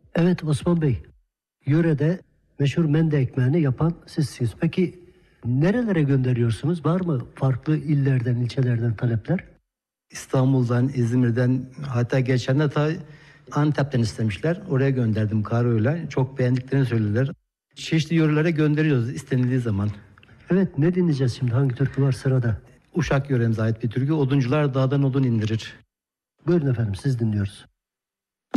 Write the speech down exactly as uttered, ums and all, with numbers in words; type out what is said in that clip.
Evet Osman Bey, yörede meşhur mende ekmeğini yapan sizsiniz. Peki nerelere gönderiyorsunuz? Var mı farklı illerden, ilçelerden talepler? İstanbul'dan, İzmir'den, hatta geçen de ta Antep'ten istemişler. Oraya gönderdim kargoyla. Çok beğendiklerini söylediler. Çeşitli yörelere gönderiyoruz istenildiği zaman. Evet, ne dinleyeceğiz şimdi? Hangi türkü var sırada? Uşak yöremize ait bir türkü. Oduncular dağdan odun indirir. Buyurun efendim, siz dinliyoruz.